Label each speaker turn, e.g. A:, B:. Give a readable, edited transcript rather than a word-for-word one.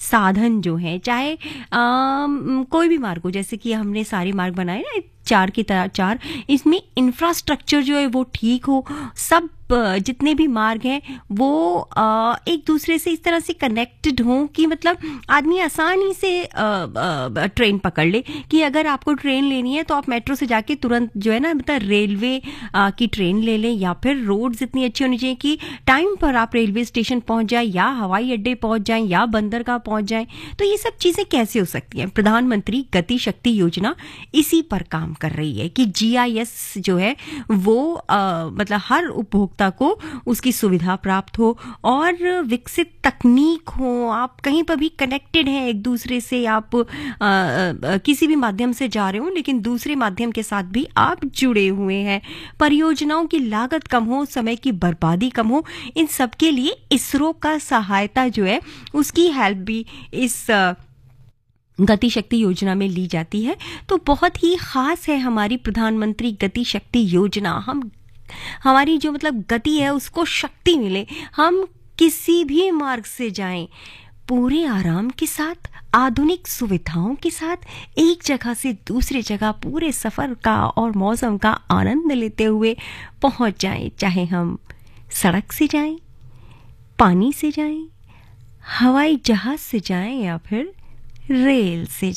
A: साधन जो है, चाहे कोई भी मार्ग हो, जैसे कि हमने सारे मार्ग बनाए ना 4 की तरह 4, इसमें इंफ्रास्ट्रक्चर जो है वो ठीक हो, सब जितने भी मार्ग हैं वो एक दूसरे से इस तरह से कनेक्टेड हों कि मतलब आदमी आसानी से ट्रेन पकड़ ले, कि अगर आपको ट्रेन लेनी है तो आप मेट्रो से जाके तुरंत जो है ना मतलब रेलवे की ट्रेन ले लें, या फिर रोड्स इतनी अच्छी होनी चाहिए कि टाइम पर आप रेलवे स्टेशन पहुंच जाए, या हवाई अड्डे पहुंच जाएं, या बंदरगाह पहुंच जाएं। तो ये सब चीज़ें कैसे हो सकती हैं? प्रधानमंत्री गति शक्ति योजना इसी पर काम कर रही है कि GIS जो है वो मतलब हर उपभोक्ता को उसकी सुविधा प्राप्त हो और विकसित तकनीक हो, आप कहीं पर भी कनेक्टेड हैं एक दूसरे से, आप किसी भी माध्यम से जा रहे हो लेकिन दूसरे माध्यम के साथ भी आप जुड़े हुए हैं, परियोजनाओं की लागत कम हो, समय की बर्बादी कम हो, इन सब के लिए इसरो का सहायता जो है उसकी हेल्प भी इस गति शक्ति योजना में ली जाती है। तो बहुत ही खास है हमारी प्रधानमंत्री गति शक्ति योजना। हमारी जो मतलब गति है उसको शक्ति मिले, हम किसी भी मार्ग से जाएं पूरे आराम के साथ, आधुनिक सुविधाओं के साथ, एक जगह से दूसरी जगह पूरे सफर का और मौसम का आनंद लेते हुए पहुंच जाएं, चाहे हम सड़क से जाएं, पानी से जाएं, हवाई जहाज से जाएं या फिर रेल से